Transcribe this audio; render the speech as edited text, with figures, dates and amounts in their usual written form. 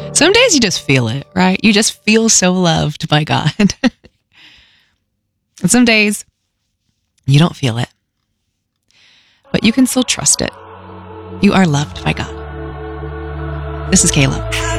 Some days you just feel it, right? You just feel so loved by God. And some days you don't feel it, but you can still trust it. You are loved by God. This is Kayla.